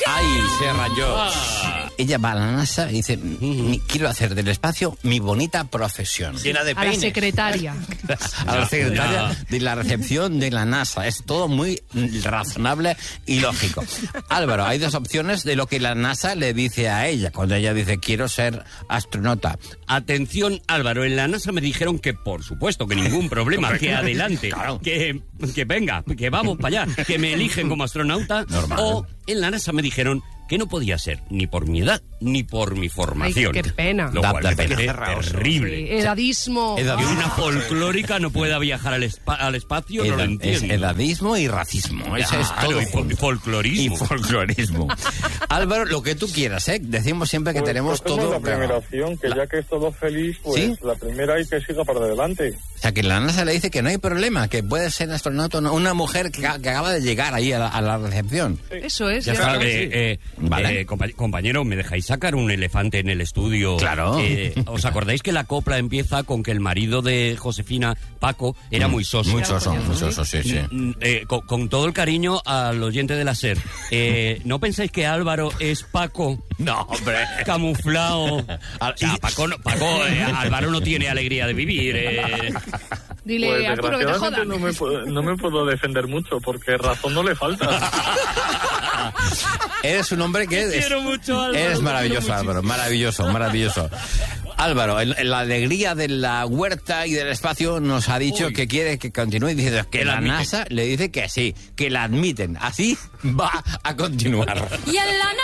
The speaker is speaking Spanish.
¡Ay, se rayó! Ella va a la NASA y dice, quiero hacer del espacio mi bonita profesión. Llena de A la peines. secretaria. A la secretaria de la recepción de la NASA. Es todo muy razonable y lógico. Álvaro, hay dos opciones de lo que la NASA le dice a ella cuando ella dice quiero ser astronauta. Atención, Álvaro, en la NASA me dijeron que, por supuesto, que ningún problema, que adelante, Claro. que venga, que vamos para allá, que me eligen como astronauta. Normal. O en la NASA me dijeron que no podía ser ni por mi edad ni por mi formación. Ay, qué pena. Lo Da cual me pena. parece Cerraos. terrible. Sí, edadismo. Que una folclórica no pueda viajar al espacio, no lo Es entiendo. edadismo y racismo. Eso es Claro, todo. y junto. folclorismo. Y folclorismo. Álvaro, lo que tú quieras, ¿eh? Decimos siempre que tenemos pues todo... la primera opción, que ya que es todo feliz, pues ¿Sí? la primera hay que siga para adelante. O sea, que la NASA le dice que no hay problema, que puede ser astronauta una mujer que acaba de llegar ahí a la recepción. Eso es. Ya ya. está. Vale. Compañero, ¿me dejáis sacar un elefante en el estudio? Claro. ¿Os acordáis que la copla empieza con que el marido de Josefina, Paco, era muy soso? Muy soso, sí, sí. Con todo el cariño al oyente de la SER, ¿no pensáis que Álvaro es Paco? No, hombre. Camuflado. O sea, Álvaro no tiene alegría de vivir. Dile, Pues Arturo, que te desgraciadamente jodan. no me puedo defender mucho, porque razón no le falta. Eres un hombre que... Quiero mucho, Álvaro. Eres maravilloso, Quiero Álvaro. Maravilloso. Álvaro, en la alegría de la huerta y del espacio nos ha dicho que quiere que continúe diciendo que la NASA le dice que sí, que la admiten. Así va a continuar. Y en la